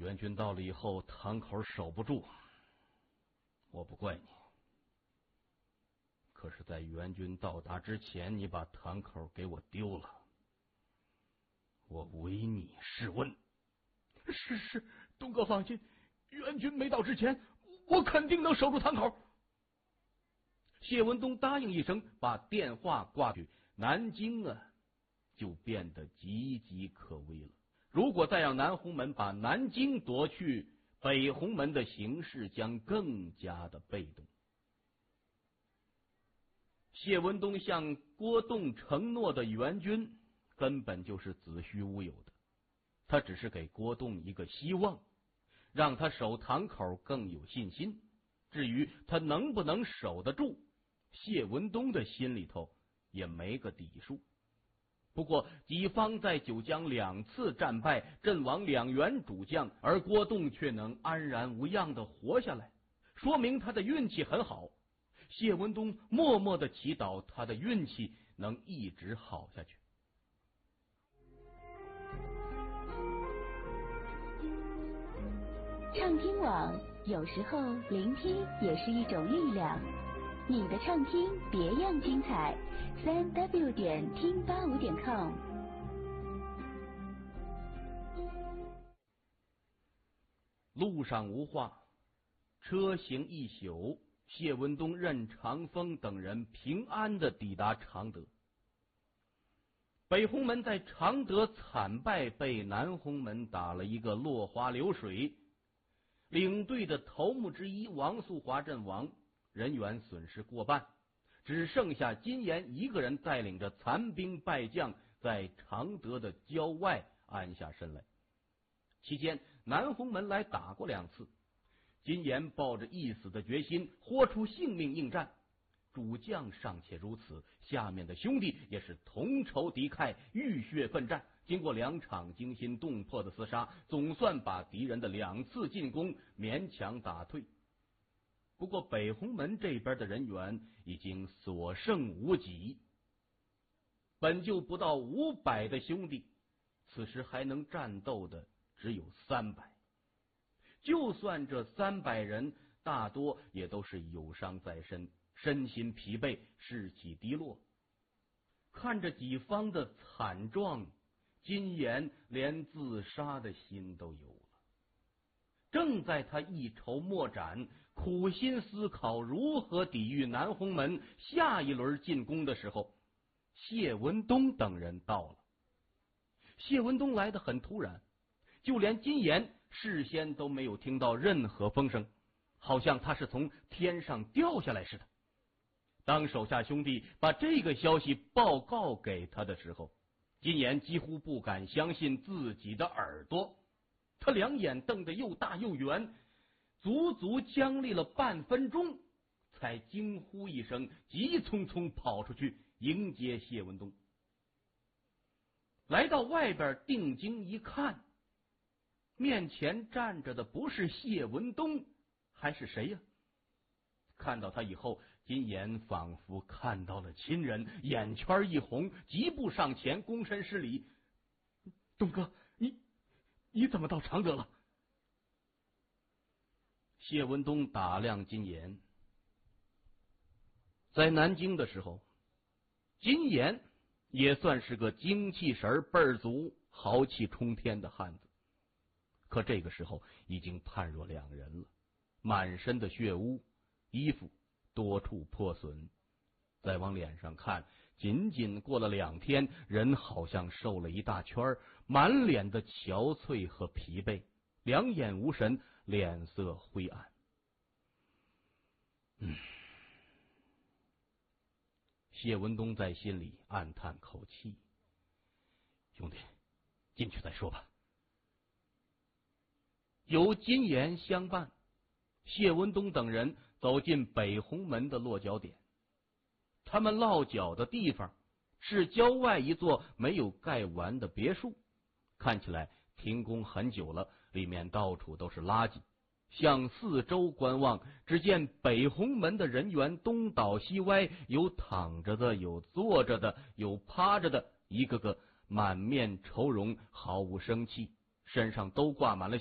援军到了以后，堂口守不住，我不怪你。可是，在援军到达之前，你把堂口给我丢了，我唯你是问。 是，东哥放心，援军没到之前，我肯定能守住堂口。 谢文东答应一声，把电话挂去。南京就变得岌岌可危了。如果再让南洪门把南京夺去，北洪门的形势将更加的被动。谢文东向郭栋承诺的援军根本就是子虚乌有的，他只是给郭栋一个希望，让他守堂口更有信心。至于他能不能守得住，谢文东的心里头也没个底数。不过己方在九江2次战败，阵亡2员主将，而郭栋却能安然无恙的活下来，说明他的运气很好。谢文东默默的祈祷他的运气能一直好下去。 畅听网，有时候聆听也是一种力量。你的畅听别样精彩，3w 点听85.com。 路上无话，车行一宿，谢文东、任长风等人平安的抵达常德。北洪门在常德惨败，被南洪门打了一个落花流水。领队的头目之一王素华阵亡，人员损失过半，只剩下金岩一个人带领着残兵败将在常德的郊外安下身来。期间南洪门来打过2次，金岩抱着一死的决心，豁出性命应战。主将尚且如此，下面的兄弟也是同仇敌忾，浴血奋战。经过2场惊心动魄的厮杀，总算把敌人的2次进攻勉强打退。不过北洪门这边的人员已经所剩无几，本就不到500的兄弟，此时还能战斗的只有300。就算这300人大多也都是有伤在身，身心疲惫，士气低落。看着己方的惨状，金岩连自杀的心都有了。正在他一筹莫展，苦心思考如何抵御南洪门下一轮进攻的时候，谢文东等人到了。谢文东来得很突然，就连金岩事先都没有听到任何风声，好像他是从天上掉下来似的。当手下兄弟把这个消息报告给他的时候，金岩几乎不敢相信自己的耳朵。他2眼瞪得又大又圆，足足僵立了半分钟，才惊呼一声，急匆匆跑出去迎接谢文东。来到外边定睛一看，面前站着的不是谢文东，还是谁呀？看到他以后，金岩仿佛看到了亲人，眼圈一红，急步上前躬身施礼：“ 东哥，你怎么到常德了？” 谢文东打量金岩，在南京的时候，金岩也算是个精气神倍儿足、豪气冲天的汉子，可这个时候已经判若两人了，满身的血污，衣服多处破损，再往脸上看，仅仅过了2天，人好像瘦了一大圈，满脸的憔悴和疲惫，2眼无神，脸色灰暗。谢文东在心里暗叹口气：“兄弟，进去再说吧。”由金岩相伴，谢文东等人走进北洪门的落脚点。他们落脚的地方是郊外一座没有盖完的别墅，看起来停工很久了，里面到处都是垃圾。向四周观望，只见北洪门的人员东倒西歪，有躺着的，有坐着的，有趴着的，一个个满面愁容，毫无生气，身上都挂满了